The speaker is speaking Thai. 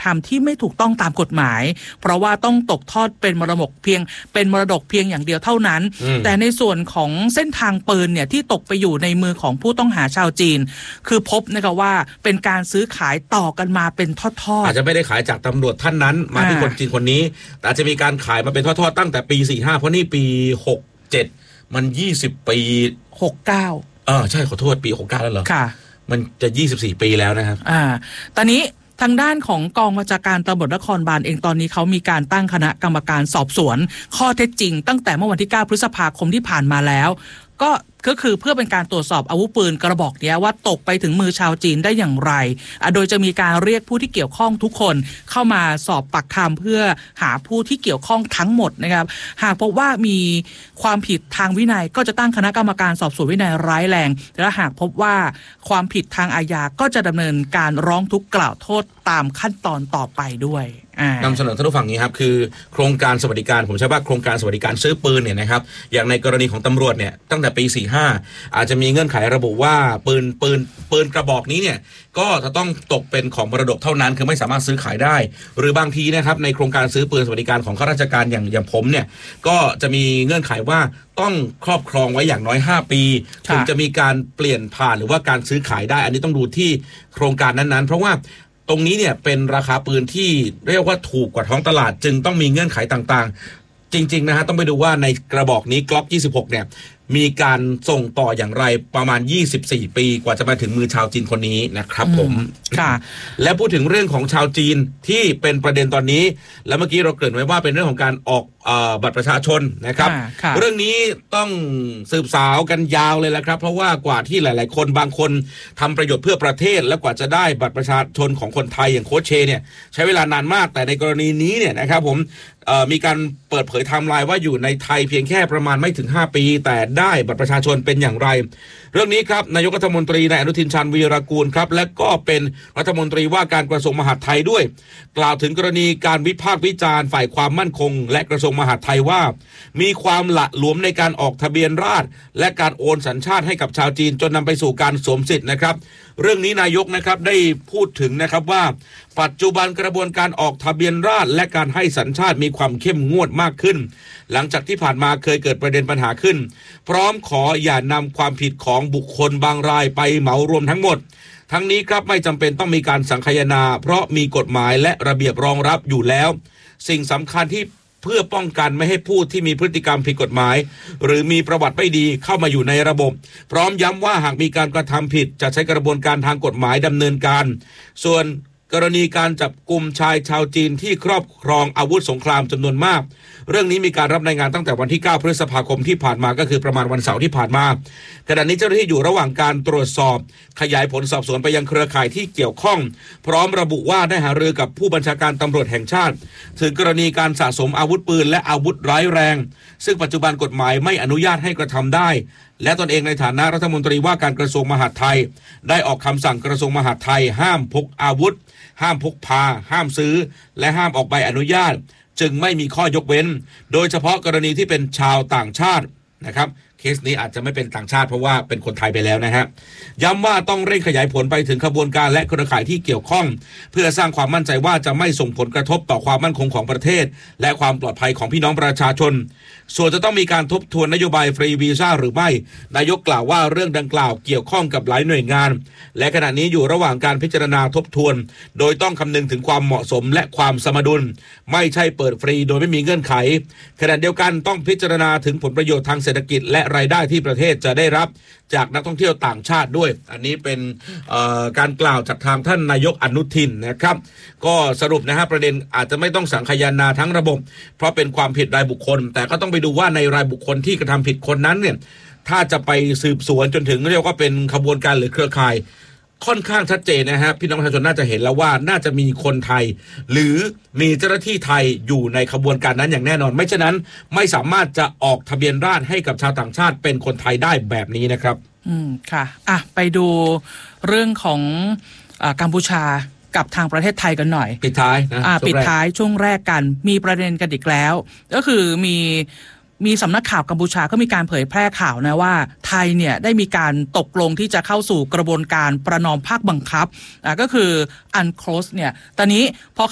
ทำที่ไม่ถูกต้องตามกฎหมายเพราะว่าต้องตกทอดเป็นมรดกเพียงอย่างเดียวเท่านั้นแต่ในส่วนของเส้นทางปืนเนี่ยที่ตกไปอยู่ในมือของผู้ต้องหาชาวจีนคือพบนะคะว่าเป็นการซื้อขายต่อกันมาเป็นทอดๆอาจจะไม่ได้ขายจากตำรวจท่านนั้นมาที่คนจีนคนนี้แต่อาจจะมีการขายมาเป็นทอดๆตั้งแต่ปี45เพราะนี่ปี67มัน20ปี 69 ใช่ขอโทษปี69แล้วเหรอค่ะมันจะ24ปีแล้วนะครับตอนนี้ทางด้านของกองบัญชาการตำรวจนครบาลเองตอนนี้เขามีการตั้งคณะกรรมการสอบสวนข้อเท็จจริงตั้งแต่เมื่อวันที่9พฤษภาคมที่ผ่านมาแล้วก็คือเพื่อเป็นการตรวจสอบอาวุธปืนกระบอกนี้ว่าตกไปถึงมือชาวจีนได้อย่างไรโดยจะมีการเรียกผู้ที่เกี่ยวข้องทุกคนเข้ามาสอบปากคำเพื่อหาผู้ที่เกี่ยวข้องทั้งหมดนะครับหากพบว่ามีความผิดทางวินัยก็จะตั้งคณะกรรมการสอบสวนวินัยร้ายแรงและหากพบว่าความผิดทางอาญาก็จะดำเนินการร้องทุกข์กล่าวโทษตามขั้นตอนต่อไปด้วยนำเสนอท่านผู้ฟังนี้ครับคือโครงการสวัสดิการผมใช้ว่าโครงการสวัสดิการซื้อปืนเนี่ยนะครับอย่างในกรณีของตำรวจเนี่ยตั้งแต่ปี45อาจจะมีเงื่อนไขระบุว่าปืนกระบอกนี้เนี่ยก็จะต้องตกเป็นของมรดกเท่านั้นคือไม่สามารถซื้อขายได้หรือบางทีนะครับในโครงการซื้อปืนสวัสดิการของข้าราชการอย่างผมเนี่ยก็จะมีเงื่อนไขว่าต้องครอบครองไว้อย่างน้อย5ปีถึงจะมีการเปลี่ยนผ่านหรือว่าการซื้อขายได้อันนี้ต้องดูที่โครงการนั้นๆเพราะว่าตรงนี้เนี่ยเป็นราคาปืนที่เรียกว่าถูกกว่าท้องตลาดจึงต้องมีเงื่อนไขต่างๆจริงๆนะฮะต้องไปดูว่าในกระบอกนี้ Glock 26เนี่ยมีการส่งต่ออย่างไรประมาณ24ปีกว่าจะมาถึงมือชาวจีนคนนี้นะครับผมค่ะและพูดถึงเรื่องของชาวจีนที่เป็นประเด็นตอนนี้แล้วเมื่อกี้เราเกริ่นไว้ว่าเป็นเรื่องของการออกบัตรประชาชนนะครับเรื่องนี้ต้องสืบสาวกันยาวเลยแหละครับเพราะว่ากว่าที่หลายๆคนบางคนทำประโยชน์เพื่อประเทศและกว่าจะได้บัตรประชาชนของคนไทยอย่างโค้ชเชเนี่ยใช้เวลานานมากแต่ในกรณีนี้เนี่ยนะครับผมมีการเปิดเผยไทม์ไลน์ว่าอยู่ในไทยเพียงแค่ประมาณไม่ถึง5ปีแต่ได้บัตรประชาชนเป็นอย่างไรเรื่องนี้ครับนายกรัฐมนตรีนายอนุทินชาญวีรกูลครับและก็เป็นรัฐมนตรีว่าการกระทรวงมหาดไทยด้วยกล่าวถึงกรณีการวิพากษ์วิจารณ์ฝ่ายความมั่นคงและกระทรวงมหาดไทยว่ามีความหละหลวมในการออกทะเบียนราษฎรและการโอนสัญชาติให้กับชาวจีนจนนำไปสู่การสวมสิทธิ์นะครับเรื่องนี้นายกนะครับได้พูดถึงนะครับว่าปัจจุบันกระบวนการออกทะเบียนราษฎรและการให้สัญชาติมีความเข้มงวดมากขึ้นหลังจากที่ผ่านมาเคยเกิดประเด็นปัญหาขึ้นพร้อมขออย่านำความผิดของบุคคลบางรายไปเหมารวมทั้งหมดทั้งนี้ครับไม่จำเป็นต้องมีการสังคายนาเพราะมีกฎหมายและระเบียบรองรับอยู่แล้วสิ่งสำคัญที่เพื่อป้องกันไม่ให้ผู้ที่มีพฤติกรรมผิดกฎหมายหรือมีประวัติไม่ดีเข้ามาอยู่ในระบบพร้อมย้ำว่าหากมีการกระทำผิดจะใช้กระบวนการทางกฎหมายดำเนินการส่วนกรณีการจับกุมชายชาวจีนที่ครอบครองอาวุธสงครามจำนวนมากเรื่องนี้มีการรับรายงานตั้งแต่วันที่9พฤษภาคมที่ผ่านมาก็คือประมาณวันเสาร์ที่ผ่านมาขณะนี้เจ้าหน้าที่อยู่ระหว่างการตรวจสอบขยายผลสอบสวนไปยังเครือข่ายที่เกี่ยวข้องพร้อมระบุว่าได้หารือกับผู้บัญชาการตำรวจแห่งชาติถึงกรณีการสะสมอาวุธปืนและอาวุธร้ายแรงซึ่งปัจจุบันกฎหมายไม่อนุญาตให้กระทำได้และตนเองในฐานะรัฐมนตรีว่าการกระทรวงมหาดไทยได้ออกคำสั่งกระทรวงมหาดไทยห้ามพกอาวุธห้ามพกพาห้ามซื้อและห้ามออกใบอนุญาตจึงไม่มีข้อยกเว้นโดยเฉพาะกรณีที่เป็นชาวต่างชาตินะครับเคสนี้อาจจะไม่เป็นต่างชาติเพราะว่าเป็นคนไทยไปแล้วนะฮะย้ำว่าต้องเร่งขยายผลไปถึงขบวนการและเครือข่ายที่เกี่ยวข้องเพื่อสร้างความมั่นใจว่าจะไม่ส่งผลกระทบต่อความมั่นคงของประเทศและความปลอดภัยของพี่น้องประชาชนส่วนจะต้องมีการทบทวนนโยบายฟรีวีซ่าหรือไม่นายกกล่าวว่าเรื่องดังกล่าวเกี่ยวข้องกับหลายหน่วยงานและขณะนี้อยู่ระหว่างการพิจารณาทบทวนโดยต้องคำนึงถึงความเหมาะสมและความสมดุลไม่ใช่เปิดฟรีโดยไม่มีเงื่อนไขขณะเดียวกันต้องพิจารณาถึงผลประโยชน์ทางเศรษฐกิจและรายได้ที่ประเทศจะได้รับจากนักท่องเที่ยวต่างชาติด้วยอันนี้เป็นการกล่าวจากทางท่านนายกอนุทินนะครับก็สรุปนะฮะประเด็นอาจจะไม่ต้องสังคายนาทั้งระบบเพราะเป็นความผิดรายบุคคลแต่ก็ต้องไปดูว่าในรายบุคคลที่กระทำผิดคนนั้นเนี่ยถ้าจะไปสืบสวนจนถึงเรียกว่าเป็นขบวนการหรือเครือข่ายค่อนข้างชัดเจนนะฮะพี่น้องประชาชนน่าจะเห็นแล้วว่าน่าจะมีคนไทยหรือมีเจ้าหน้าที่ไทยอยู่ในขบวนการนั้นอย่างแน่นอนไม่ฉะนั้นไม่สามารถจะออกทะเบียนราษฎรให้กับชาวต่างชาติเป็นคนไทยได้แบบนี้นะครับค่ะไปดูเรื่องของกัมพูชากับทางประเทศไทยกันหน่อยปิดท้ายนะปิดท้ายช่วงแรกกันมีประเด็นกันอีกแล้วก็คือมีสำนักข่าวกัมพูชาก็มีการเผยแพร่ข่าวนะว่าไทยเนี่ยได้มีการตกลงที่จะเข้าสู่กระบวนการประนอมภาคบังคับก็คือ UNCLOS เนี่ยตอนนี้พอ